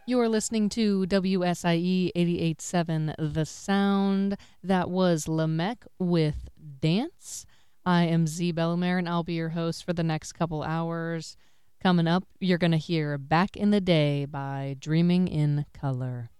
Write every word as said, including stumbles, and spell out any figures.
You are listening to W S I E eighty-eight point seven The Sound. That was Lamech with Dance. I am Z Bellemare, and I'll be your host for the next couple hours. Coming up, you're going to hear Back in the Day by Dreaming in Color.